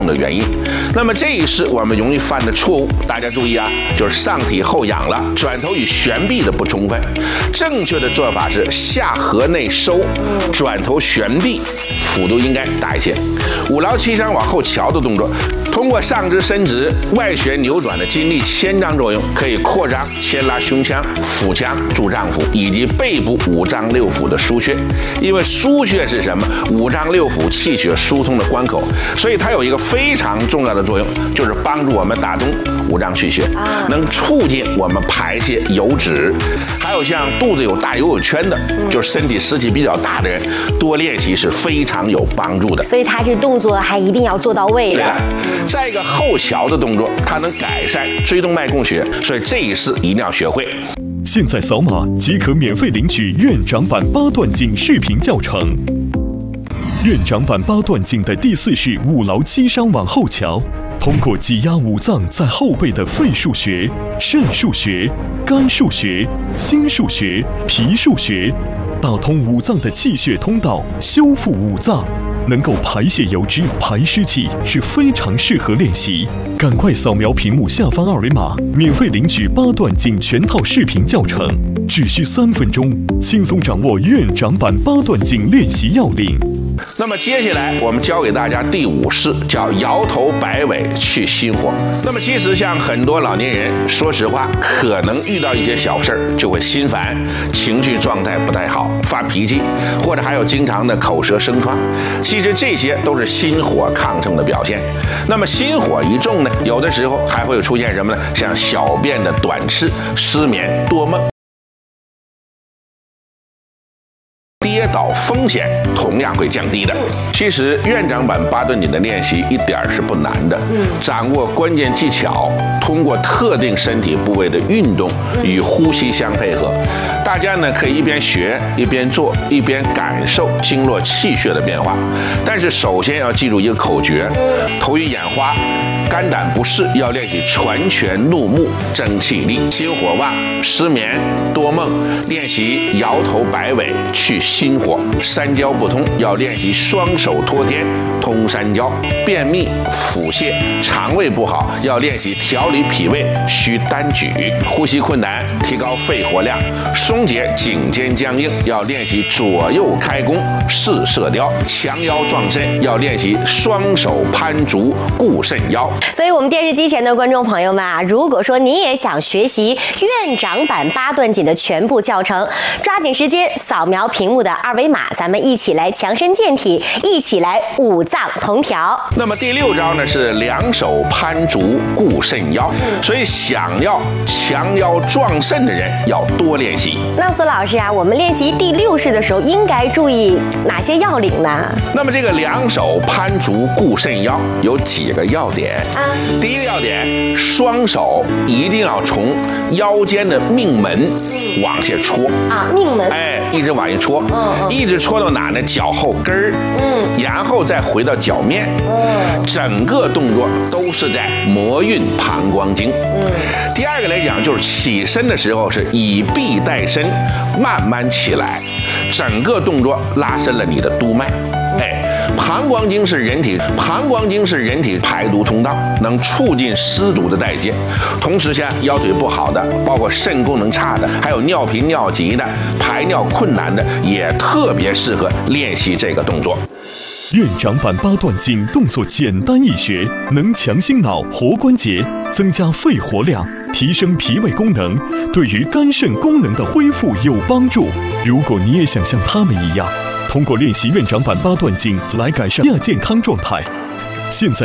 的原因。那么这一是我们容易犯的错误，大家注意啊，就是上体后仰了，转头与悬臂的不充分。正确的做法是下颌内收，转头悬臂，幅度应该大一些。五劳七伤往后翘的动作，通过上肢伸直、外旋扭转的筋力牵张作用，可以扩张牵拉胸腔、腹腔、柱脏腑以及背部五脏六腑的腧穴。因为腧穴是什么？五脏六腑气血疏通的关口，所以它有一个非常重要的作用，就是帮助我们打通五脏虚穴，能促进我们排泄油脂。还有像肚子有大油圈的，就是身体湿气比较大的人，多练习是非常有帮助的。 所以他这动作还一定要做到位的。 再一个后翘的动作，它能改善椎动脉供血，所以这一式一定要学会。 现在扫码即可免费领取院长版8段锦视频教程。院长版8段锦的第4式五劳七伤往后翘，通过挤压五脏在后背的肺腧穴、肾腧穴、肝腧穴、心腧穴、脾腧穴，打通五脏的气血通道，修复五脏，能够排泄油脂、排湿气，是非常适合练习。赶快扫描屏幕下方2维码，免费领取8段锦全套视频教程，只需3分钟，轻松掌握院长版8段锦练习要领。 那么接下来我们教给大家第5式，叫摇头摆尾去心火。那么其实像很多老年人，说实话，可能遇到一些小事儿就会心烦，情绪状态不太好，发脾气，或者还有经常的口舌生疮。其实这些都是心火亢盛的表现。那么心火一重呢，有的时候还会出现什么呢？像小便的短赤、失眠、多梦。跌倒风险同样会降低的。其实院长版8段锦的练习一点是不难的，掌握关键技巧，通过特定身体部位的运动与呼吸相配合，大家呢可以一边学一边做，一边感受经络气血的变化。但是首先要记住一个口诀：头晕眼花、肝胆不适要练习传拳怒目争气力；心火旺、失眠、多梦练习摇头摆尾去心火；三焦不通要练习双手托天通三焦；便秘、腹泻、肠胃不好要练习调理脾胃需单举；呼吸困难提高肺活量，松解颈肩僵硬要练习左右开弓试射雕；强腰壮肾要练习双手攀竹固肾腰。 所以我们电视机前的观众朋友们啊，如果说你也想学习院长版8段锦的全部教程，抓紧时间扫描屏幕的2维码，咱们一起来强身健体，一起来五脏同调。 那么第6招呢是两手攀竹固肾腰，所以想要强腰壮肾的人要多练习。 那苏老师啊，我们练习第6式的时候应该注意哪些要领呢？ 那么这个两手攀竹固肾腰有几个要点啊？第一个要点，双手一定要从腰间的命门往下戳啊，命门， 一直往下戳，一直戳到哪呢？脚后跟儿，然后再回到脚面，整个动作都是在摩运膀胱经。第二个来讲，就是起身的时候是以臂带身，慢慢起来，整个动作拉伸了你的督脉。膀胱经是人体排毒通道，能促进湿毒的代谢。同时像腰腿不好的，包括肾功能差的，还有尿频尿急的，排尿困难的，也特别适合练习这个动作。 院长版8段锦动作简单易学，能强心脑、活关节，增加肺活量，提升脾胃功能，对于肝肾功能的恢复有帮助。如果你也想像他们一样，通过练习院长版8段锦来改善亚健康状态，现在